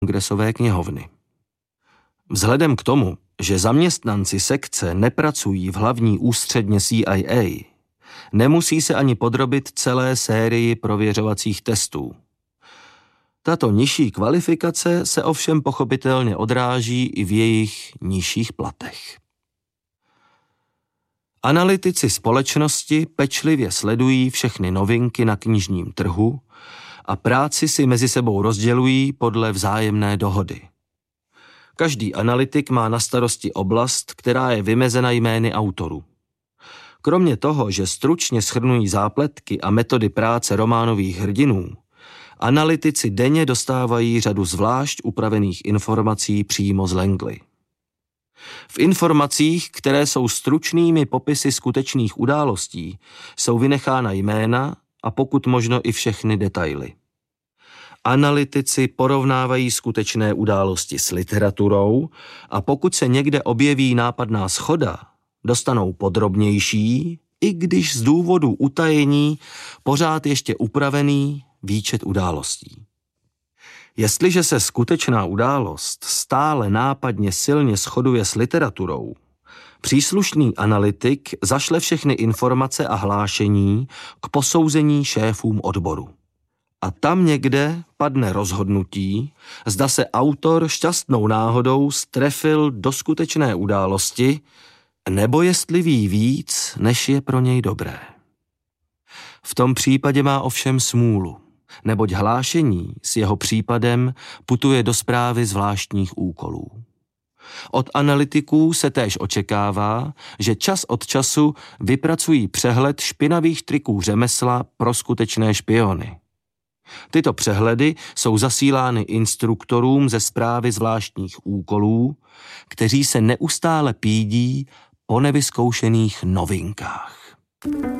Kongresové knihovny. Vzhledem k tomu, že zaměstnanci sekce nepracují v hlavní ústředně CIA, nemusí se ani podrobit celé sérii prověřovacích testů. Tato nižší kvalifikace se ovšem pochopitelně odráží i v jejich nižších platech. Analytici společnosti pečlivě sledují všechny novinky na knižním trhu a práci si mezi sebou rozdělují podle vzájemné dohody. Každý analytik má na starosti oblast, která je vymezena jmény autorů. Kromě toho, že stručně shrnují zápletky a metody práce románových hrdinů, analytici denně dostávají řadu zvlášť upravených informací přímo z Langley. V informacích, které jsou stručnými popisy skutečných událostí, jsou vynechána jména a pokud možno i všechny detaily. Analytici porovnávají skutečné události s literaturou a pokud se někde objeví nápadná shoda, dostanou podrobnější, i když z důvodu utajení pořád ještě upravený výčet událostí. Jestliže se skutečná událost stále nápadně silně shoduje s literaturou, příslušný analytik zašle všechny informace a hlášení k posouzení šéfům odboru. A tam někde padne rozhodnutí, zda se autor šťastnou náhodou strefil do skutečné události, nebo jestli ví víc, než je pro něj dobré. V tom případě má ovšem smůlu, neboť hlášení s jeho případem putuje do správy zvláštních úkolů. Od analytiků se též očekává, že čas od času vypracují přehled špinavých triků řemesla pro skutečné špiony. Tyto přehledy jsou zasílány instruktorům ze správy zvláštních úkolů, kteří se neustále pídí po nevyzkoušených novinkách.